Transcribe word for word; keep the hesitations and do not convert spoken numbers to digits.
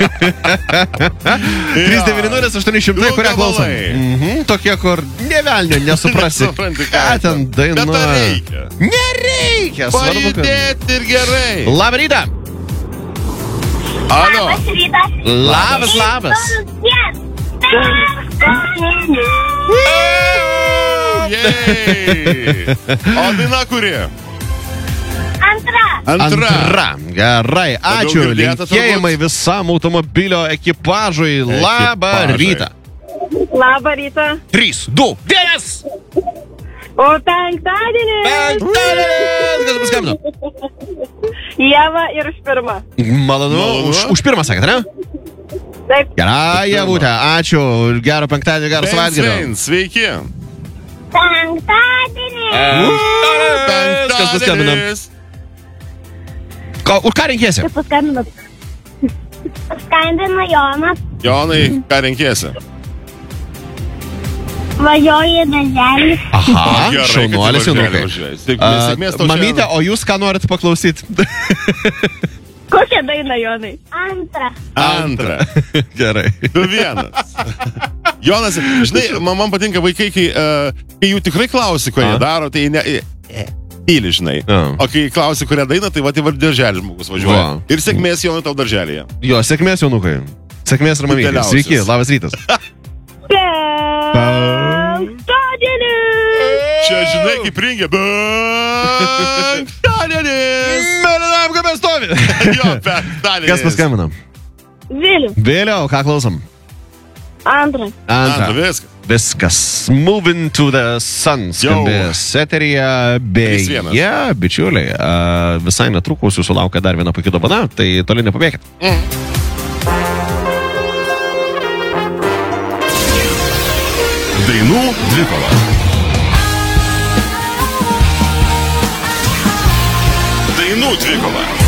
trys devyni nulis aštuoni šimtai, kurią klausom. Mhm, tokie, kur nevelnio nesuprasi. Ką ten dainuoja. Bet ar reikia? Nereikia. Svarbu, kad... Pajudėti ir gerai. Labą rytą. Alio. Labas rytas. Labas, labas. Jej. O daina kuri? Antra. Antra. Antra. Gerai, ačiū. girdėta Linkėjimai visam automobilio ekipažui. Labą Ekipažai. rytą. Labą rytą. trys, du, vienas. O penktadienis. Penktadienis. Kas paskambino? Ieva ir už pirmą. Malonu. Malonu. Už, už pirmą sakėt, ne? Taip. Gerai, Ievute, ačiū. Gero penktadienio, gero Svein, savaitgalio. svein, sveiki. Penktadienis. Kas paskambino? Penktadienis. Ko, už ką renkėsi? Kaip paskambinat? Skambina Jonas. Jonai, ką renkiesi? Važiuoju į darželį. Aha, Gerai, kad į šaunuolis darželį jaunukai. važiuoji. Sėk- sėkmės tau Mamytė, šiandien. o jūs ką norit paklausyti? Kokią dainą, Jonai? Antra. Antra. Gerai. Du vienas. Jonas, žinai, man, man patinka vaikai, kai, uh, kai jų tikrai klausi, ko A. jie daro, tai ne... E, tyli, žinai. A. O kai klausi, kurią dainą, tai va, tai va darželį žmogus važiuoja. Va. Ir sėkmės Jonai tau darželėje. Jo, sėkmės jaunukai. Sėkmės ir mamytė. Dideliausias. Sveiki, labas rytas. Penktadienis. Čia, žinai, kaip ringia. Penktadienis. Melinam, kaip mes stovi. Jo, penktadienis. Kas paskambino? Vilius. Vėliau, ką klausom? Antra. Antra, Antra. viskas. Viskas. Moving to the sun skambės eteryje. trys vienas. Beje, bičiuliai, a, visai netrukus jūsų laukia dar viena puiki dovana, tai toli nepabėgit. Dainų dvikova. Dainų dvikova.